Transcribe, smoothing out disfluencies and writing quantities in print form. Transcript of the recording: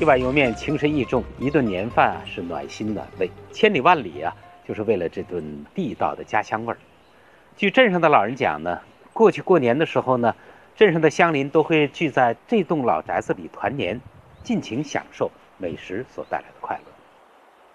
一碗油面情深意重，一顿年饭啊是暖心暖胃，千里万里啊就是为了这顿地道的家乡味儿。据镇上的老人讲呢，过去过年的时候呢，镇上的乡邻都会聚在这栋老宅子里团年，尽情享受美食所带来的快乐。